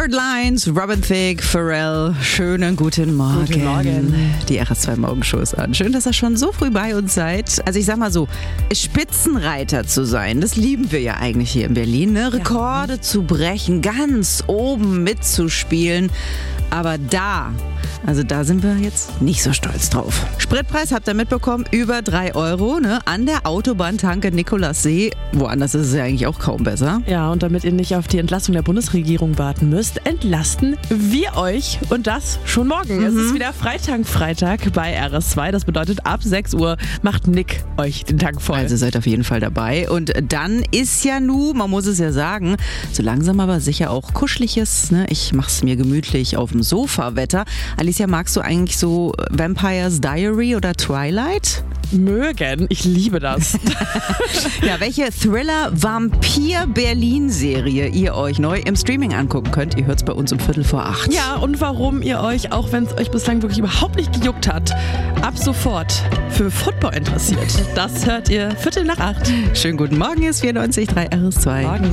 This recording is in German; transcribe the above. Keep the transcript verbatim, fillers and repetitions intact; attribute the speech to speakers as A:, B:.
A: Blurred Lines, Robin Thicke, Pharrell, schönen guten Morgen.
B: Guten Morgen.
A: Die R S zwei Morgenshow ist an. Schön, dass ihr schon so früh bei uns seid. Also ich sag mal so, Spitzenreiter zu sein, das lieben wir ja eigentlich hier in Berlin, ne? Rekorde ja. zu brechen, ganz oben mitzuspielen. Aber da, also da sind wir jetzt nicht so stolz drauf. Spritpreis habt ihr mitbekommen, über drei Euro, ne? An der Autobahntanke Nikolaussee. Woanders ist es ja eigentlich auch kaum besser.
B: Ja, und damit ihr nicht auf die Entlastung der Bundesregierung warten müsst, entlasten wir euch. Und das schon morgen. Mhm. Es ist wieder Freitag-Freitag bei R S zwei. Das bedeutet, ab sechs Uhr macht Nick euch den Tank voll.
A: Also seid auf jeden Fall dabei. Und dann ist ja nun, man muss es ja sagen, so langsam aber sicher auch kuscheliges, ne? Ich mach's mir gemütlich auf dem Sofa-Wetter. Alicia, magst du eigentlich so Vampire's Diary oder Twilight?
B: Mögen, ich liebe das.
A: Ja, welche Thriller-Vampir-Berlin-Serie ihr euch neu im Streaming angucken könnt, ihr hört's bei uns um Viertel vor acht.
B: Ja, und warum ihr euch, auch wenn es euch bislang wirklich überhaupt nicht gejuckt hat, ab sofort für Football interessiert. Das hört ihr Viertel nach acht.
A: Schönen guten Morgen, ist vierundneunzig Komma drei R S zwei.
B: Morgen.